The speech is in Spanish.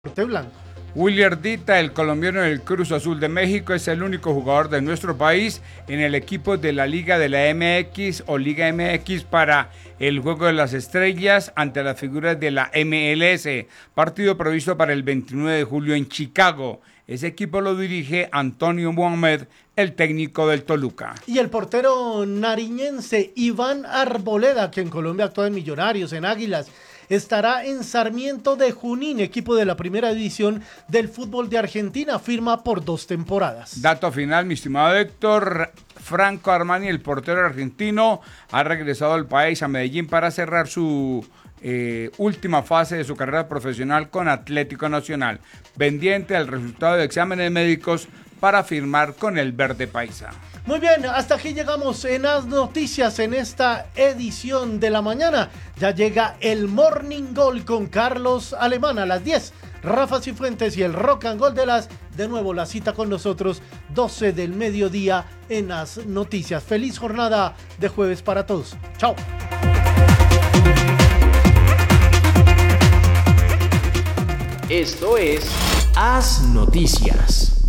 Norte Blanco. Willy Ardita, el colombiano del Cruz Azul de México, es el único jugador de nuestro país en el equipo de la Liga de la MX o Liga MX para el Juego de las Estrellas ante las figuras de la MLS, partido previsto para el 29 de julio en Chicago. Ese equipo lo dirige Antonio Mohamed, el técnico del Toluca. Y el portero nariñense Iván Arboleda, que en Colombia actúa en Millonarios, en Águilas, estará en Sarmiento de Junín, equipo de la primera división del fútbol de Argentina, firma por 2 temporadas. Dato final, mi estimado Héctor, Franco Armani, el portero argentino, ha regresado al país, a Medellín, para cerrar su última fase de su carrera profesional con Atlético Nacional, pendiente del resultado de exámenes médicos para firmar con el Verde Paisa. Muy bien, hasta aquí llegamos en las noticias en esta edición de la mañana. Ya llega el Morning Goal con Carlos Alemán a las 10. Rafa Cifuentes y el Rock and Gold de nuevo la cita con nosotros 12 del mediodía en las noticias. Feliz jornada de jueves para todos. Chao. Esto es Haz Noticias.